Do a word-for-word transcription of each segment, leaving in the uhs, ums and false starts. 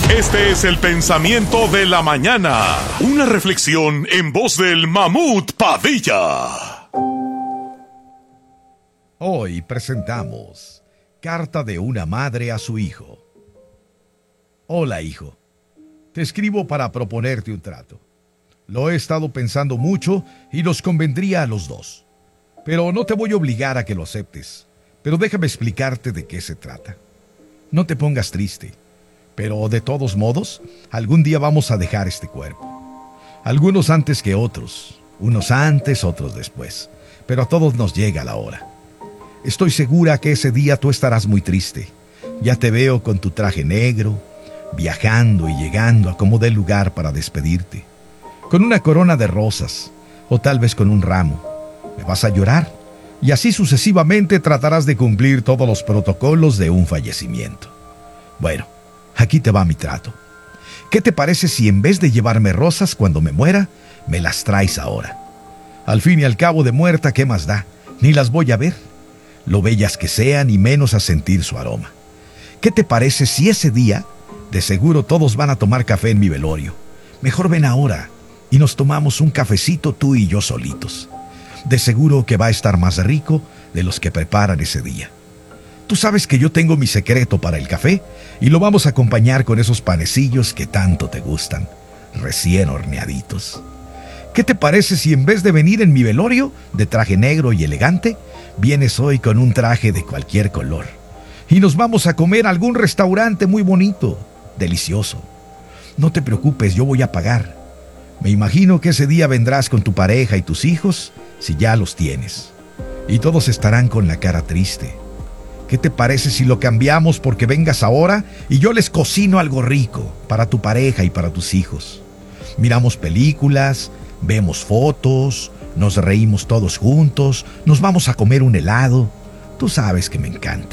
Este es el pensamiento de la mañana. Una reflexión en voz del Mamut Padilla. Hoy presentamos Carta de una madre a su hijo. Hola, hijo. Te escribo para proponerte un trato. Lo he estado pensando mucho y nos convendría a los dos. Pero no te voy a obligar a que lo aceptes. Pero déjame explicarte de qué se trata. No te pongas triste. Pero de todos modos, algún día vamos a dejar este cuerpo. Algunos antes que otros. Unos antes, otros después. Pero a todos nos llega la hora. Estoy segura que ese día tú estarás muy triste. Ya te veo con tu traje negro, viajando y llegando a como dé lugar para despedirte. Con una corona de rosas, o tal vez con un ramo. Me vas a llorar, y así sucesivamente tratarás de cumplir todos los protocolos de un fallecimiento. Bueno, aquí te va mi trato. ¿Qué te parece si en vez de llevarme rosas cuando me muera, me las traes ahora? Al fin y al cabo de muerta, ¿qué más da? Ni las voy a ver. Lo bellas que sean y menos a sentir su aroma. ¿Qué te parece si ese día, de seguro todos van a tomar café en mi velorio? Mejor ven ahora y nos tomamos un cafecito tú y yo solitos. De seguro que va a estar más rico de los que preparan ese día. Tú sabes que yo tengo mi secreto para el café y lo vamos a acompañar con esos panecillos que tanto te gustan, recién horneaditos. ¿Qué te parece si en vez de venir en mi velorio, de traje negro y elegante, vienes hoy con un traje de cualquier color? Y nos vamos a comer a algún restaurante muy bonito, delicioso. No te preocupes, yo voy a pagar. Me imagino que ese día vendrás con tu pareja y tus hijos, si ya los tienes. Y todos estarán con la cara triste. ¿Qué te parece si lo cambiamos porque vengas ahora y yo les cocino algo rico para tu pareja y para tus hijos? Miramos películas, vemos fotos, nos reímos todos juntos, nos vamos a comer un helado. Tú sabes que me encanta.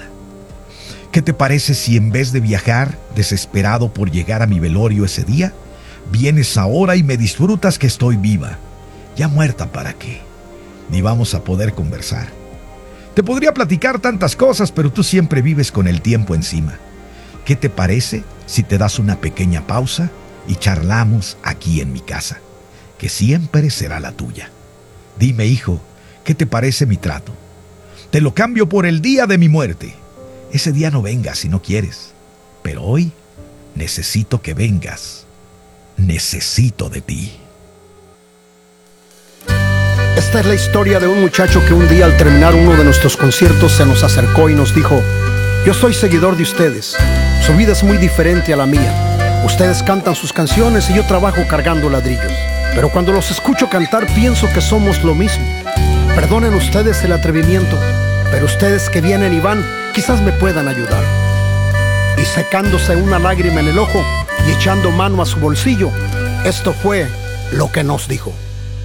¿Qué te parece si en vez de viajar, desesperado por llegar a mi velorio ese día, vienes ahora y me disfrutas que estoy viva? Ya muerta, ¿para qué? Ni vamos a poder conversar. Te podría platicar tantas cosas, pero tú siempre vives con el tiempo encima. ¿Qué te parece si te das una pequeña pausa y charlamos aquí en mi casa, que siempre será la tuya? Dime, hijo, ¿qué te parece mi trato? Te lo cambio por el día de mi muerte. Ese día no vengas si no quieres, pero hoy necesito que vengas. Necesito de ti. Esta es la historia de un muchacho que un día al terminar uno de nuestros conciertos se nos acercó y nos dijo: yo soy seguidor de ustedes, su vida es muy diferente a la mía. Ustedes cantan sus canciones y yo trabajo cargando ladrillos, pero cuando los escucho cantar pienso que somos lo mismo. Perdonen ustedes el atrevimiento, pero ustedes que vienen y van quizás me puedan ayudar. Y secándose una lágrima en el ojo y echando mano a su bolsillo, esto fue lo que nos dijo.